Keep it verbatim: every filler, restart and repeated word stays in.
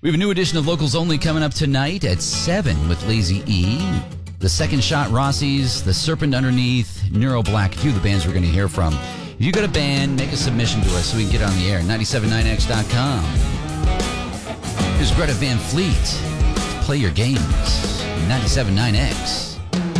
We have a new edition of Locals Only coming up tonight at seven with Lazy E. The Second Shot Rossies, The Serpent Underneath, Neuro Black, a few of the bands we're going to hear from. If you got a band, make a submission to us so we can get it on the air. ninety-seven point nine X dot com. Here's Greta Van Fleet. Play your games. ninety-seven point nine X.